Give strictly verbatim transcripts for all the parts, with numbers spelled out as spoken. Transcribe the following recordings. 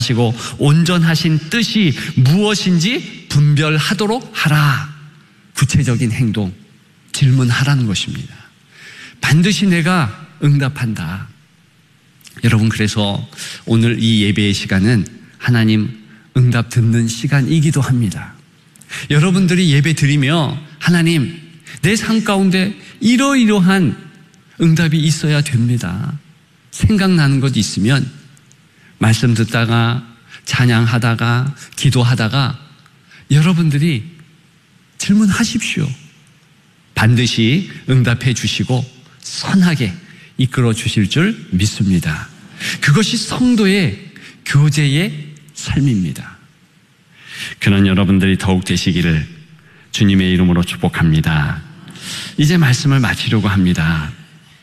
하시고 온전하신 뜻이 무엇인지 분별하도록 하라. 구체적인 행동, 질문하라는 것입니다. 반드시 내가 응답한다. 여러분, 그래서 오늘 이 예배의 시간은 하나님 응답 듣는 시간이기도 합니다. 여러분들이 예배 드리며 하나님, 내 삶 가운데 이러이러한 응답이 있어야 됩니다. 생각나는 것 있으면 말씀 듣다가 찬양하다가 기도하다가 여러분들이 질문하십시오. 반드시 응답해 주시고 선하게 이끌어 주실 줄 믿습니다. 그것이 성도의 교제의 삶입니다. 그런 여러분들이 더욱 되시기를 주님의 이름으로 축복합니다. 이제 말씀을 마치려고 합니다.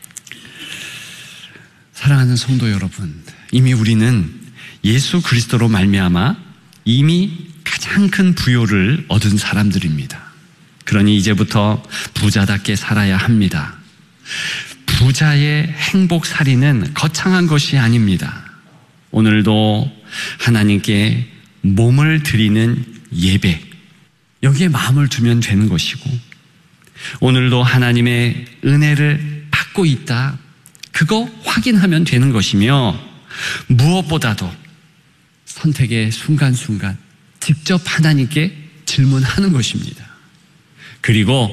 사랑하는 성도 여러분, 이미 우리는 예수 그리스도로 말미암아 이미 가장 큰 부요를 얻은 사람들입니다. 그러니 이제부터 부자답게 살아야 합니다. 부자의 행복살이는 거창한 것이 아닙니다. 오늘도 하나님께 몸을 드리는 예배, 여기에 마음을 두면 되는 것이고, 오늘도 하나님의 은혜를 받고 있다, 그거 확인하면 되는 것이며, 무엇보다도 선택의 순간순간 직접 하나님께 질문하는 것입니다. 그리고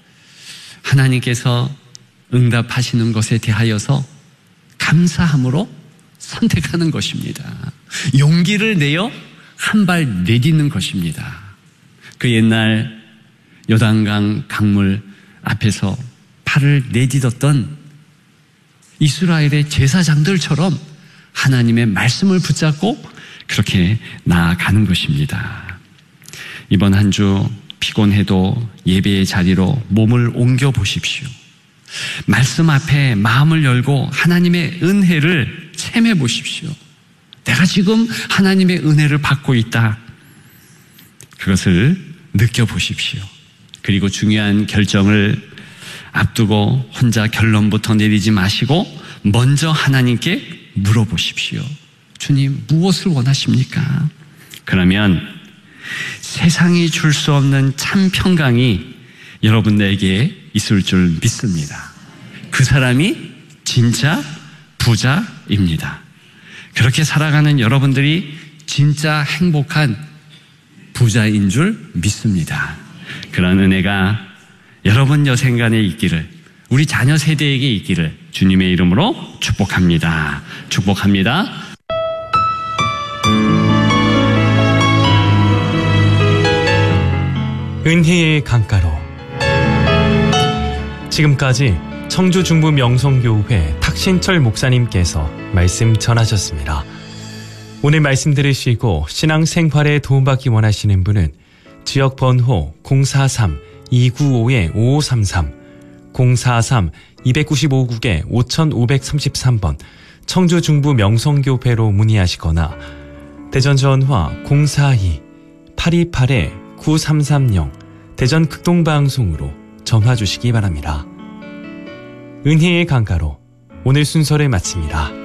하나님께서 응답하시는 것에 대하여서 감사함으로 선택하는 것입니다. 용기를 내어 한 발 내딛는 것입니다. 그 옛날 요단강 강물 앞에서 발을 내딛었던 이스라엘의 제사장들처럼 하나님의 말씀을 붙잡고 그렇게 나아가는 것입니다. 이번 한 주 피곤해도 예배의 자리로 몸을 옮겨 보십시오. 말씀 앞에 마음을 열고 하나님의 은혜를 체험해 보십시오. 내가 지금 하나님의 은혜를 받고 있다, 그것을 느껴보십시오. 그리고 중요한 결정을 앞두고 혼자 결론부터 내리지 마시고 먼저 하나님께 물어보십시오. 주님, 무엇을 원하십니까? 그러면 세상이 줄 수 없는 참 평강이 여러분들에게 있을 줄 믿습니다. 그 사람이 진짜 부자입니다. 그렇게 살아가는 여러분들이 진짜 행복한 부자인 줄 믿습니다. 그런 은혜가 여러분 여생간에 있기를, 우리 자녀 세대에게 있기를 주님의 이름으로 축복합니다. 축복합니다. 은혜의 강가로. 지금까지 청주 중부 명성교회 탁신철 목사님께서 말씀 전하셨습니다. 오늘 말씀 들으시고 신앙생활에 도움받기 원하시는 분은 지역 번호 공사삼 이구오 오오삼삼, 공사삼 이구오 국에 오오삼삼 번 청주 중부 명성교회로 문의하시거나 대전 전화 공사이 팔이팔 구삼삼공 대전 극동방송으로 전화 주시기 바랍니다. 은혜의 강가로 오늘 순서를 마칩니다.